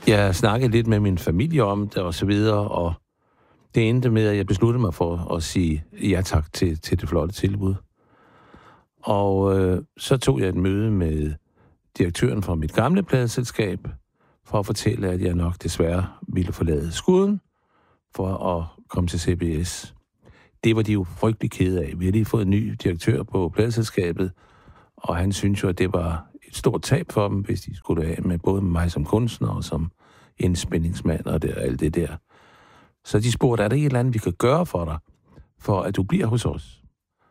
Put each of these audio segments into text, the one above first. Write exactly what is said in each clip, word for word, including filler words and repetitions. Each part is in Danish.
Jeg snakkede lidt med min familie om det og så videre, og det endte med, at jeg besluttede mig for at sige ja tak til, til det flotte tilbud. Og øh, så tog jeg et møde med direktøren fra mit gamle pladeselskab, for at fortælle, at jeg nok desværre ville forlade skuden for at komme til C B S. Det var de jo frygtelig kede af. Vi havde lige fået en ny direktør på pladeselskabet, og han syntes jo, at det var et stort tab for dem, hvis de skulle af med både mig som kunstner og som indspændingsmand og det, og alt det der. Så de spurgte, er der et eller andet, vi kan gøre for dig, for at du bliver hos os?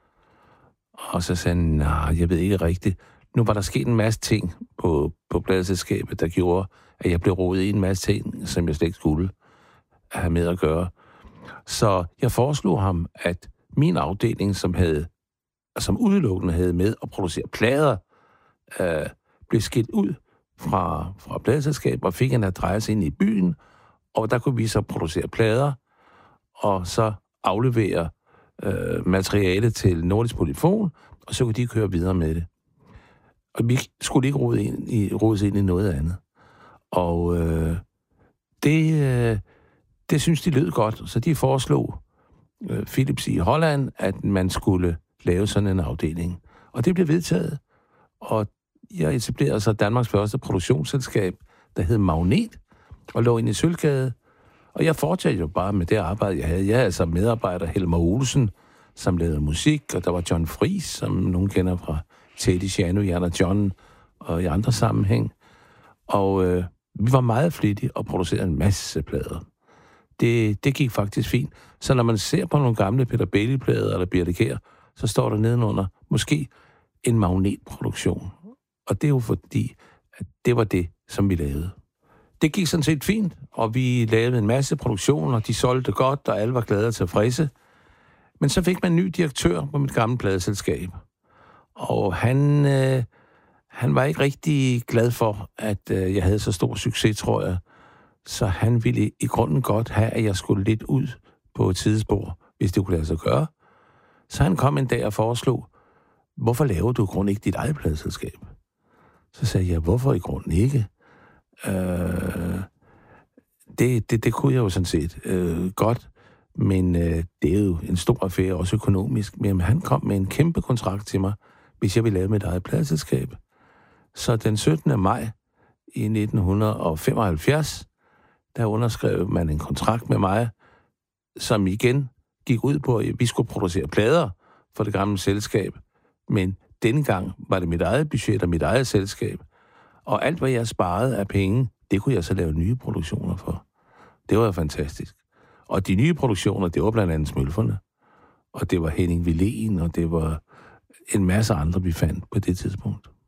Og så sagde han, nej, jeg ved ikke rigtigt. Nu var der sket en masse ting på, på pladeselskabet, der gjorde, at jeg blev rodet i en masse ting, som jeg slet ikke skulle have med at gøre. Så jeg foreslog ham, at min afdeling, som havde, som udelukkende havde med at producere plader, øh, blev skilt ud fra, fra pladeselskabet og fik en adresse ind i byen, og der kunne vi så producere plader, og så aflevere øh, materiale til Nordisk Polyfon, og så kunne de køre videre med det. Og vi skulle ikke rode ind i, rode ind i noget andet. Og øh, det, øh, det synes de lød godt, så de foreslog øh, Philips i Holland, at man skulle lave sådan en afdeling. Og det blev vedtaget, og jeg etablerede så Danmarks første produktionsselskab, der hed Magnet, og lå inde i Sølvgade. Og jeg fortsatte jo bare med det arbejde, jeg havde. Jeg havde altså medarbejder Helmer Olsen, som lavede musik, og der var John Friis, som nogen kender fra Teddy, Shano, Jan og John, og i andre sammenhæng. Og øh, vi var meget flittige og producerede en masse plader. Det, det gik faktisk fint. Så når man ser på nogle gamle Peter Bailey-plader eller Birthe Kjær, så står der nedenunder måske en magnetproduktion. Og det er jo fordi, at det var det, som vi lavede. Det gik sådan set fint, og vi lavede en masse produktioner, de solgte godt, og alle var glade og tilfredse. Men så fik man en ny direktør på mit gamle pladeselskab. Og han, øh, han var ikke rigtig glad for, at øh, jeg havde så stor succes, tror jeg. Så han ville i grunden godt have, at jeg skulle lidt ud på et tidsspor, hvis det kunne lade sig gøre. Så han kom en dag og foreslog, hvorfor laver du i grunden ikke dit eget pladeselskab? Så sagde jeg, hvorfor i grunden ikke? Øh, det, det, det kunne jeg jo sådan set øh, godt, men øh, det er jo en stor affære, også økonomisk. Men han kom med en kæmpe kontrakt til mig, hvis jeg ville lave mit eget pladeselskab. Så den syttende maj i nitten femoghalvfjerds, der underskrev man en kontrakt med mig, som igen gik ud på, at vi skulle producere plader for det gamle selskab. Men denne gang var det mit eget budget og mit eget selskab. Og alt, hvad jeg sparede af penge, det kunne jeg så lave nye produktioner for. Det var jo fantastisk. Og de nye produktioner, det var blandt andet Smølferne. Og det var Henning Willén, og det var en masse andre, vi fandt på det tidspunkt.